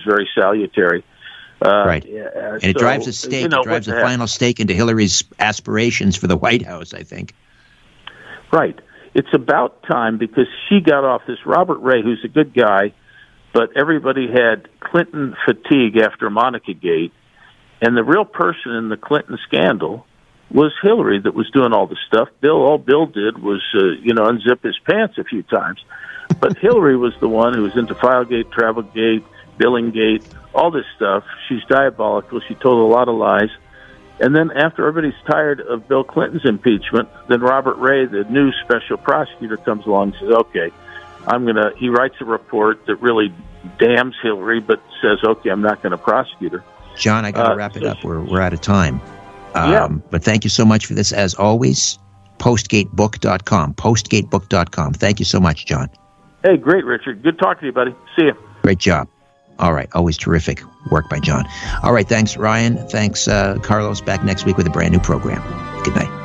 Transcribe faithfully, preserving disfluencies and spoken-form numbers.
very salutary. Uh, right. Uh, and it so, drives a stake, you know, it drives a heck? final stake into Hillary's aspirations for the White House, I think. Right. It's about time because she got off this Robert Ray, who's a good guy, but everybody had Clinton fatigue after Monica Gate, and the real person in the Clinton scandal was Hillary that was doing all the stuff. Bill, all Bill did was, uh, you know, unzip his pants a few times. But Hillary was the one who was into Filegate, Travelgate, Billingate, all this stuff. She's diabolical. She told a lot of lies. And then after everybody's tired of Bill Clinton's impeachment, then Robert Ray, the new special prosecutor, comes along and says, okay, I'm going to, he writes a report that really damns Hillary, but says, okay, I'm not going to prosecute her. John, I got to Uh, wrap it so up. We're, we're out of time. Um, Yeah. But thank you so much for this, as always. postgate book dot com. postgate book dot com. Thank you so much, John. Hey, great, Richard. Good talking to you, buddy. See you. Great job. All right. Always terrific work by John. All right. Thanks, Ryan. Thanks, uh, Carlos. Back next week with a brand new program. Good night.